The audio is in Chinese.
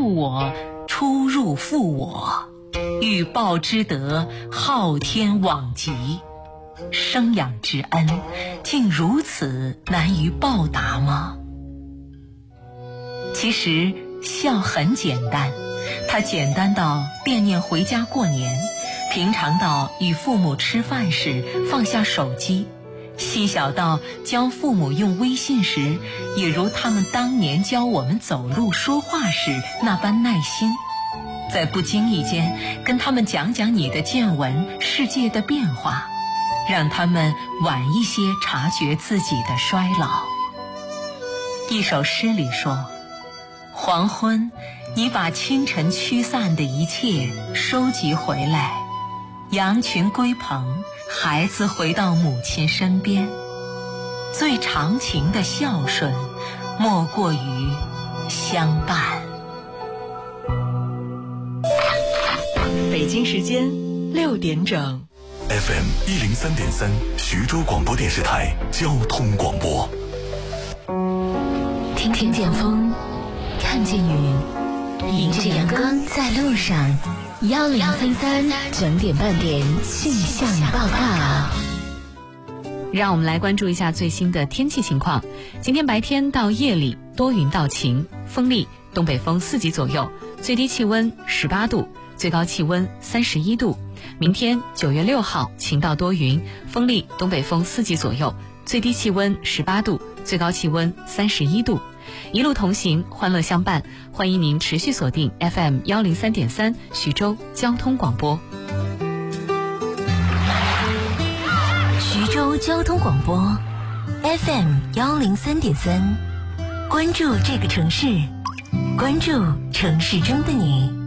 助我，出入负我，欲报之德，昊天罔极。生养之恩，竟如此难于报答吗？其实孝很简单，它简单到惦念回家过年，平常到与父母吃饭时放下手机，细小到教父母用微信时，也如他们当年教我们走路说话时那般耐心，在不经意间跟他们讲讲你的见闻，世界的变化，让他们晚一些察觉自己的衰老。一首诗里说，黄昏，你把清晨驱散的一切收集回来，羊群归棚，孩子回到母亲身边。最长情的孝顺，莫过于相伴。 北京时间6点整。 FM 103.3，徐州广播电视台交通广播。 听见风，看见雨，迎着阳光在路上。1033整点半点气象报告。 让我们来关注一下最新的天气情况。今天白天到夜里多云到晴，风力东北风4级左右，最低气温18度，最高气温31度。明天9月6号晴到多云，风力东北风4级左右，最低气温18度，最高气温31度。一路同行，欢乐相伴，欢迎您持续锁定 FM 103.3徐州交通广播。 徐州交通广播 FM 103.3，关注这个城市，关注城市中的你。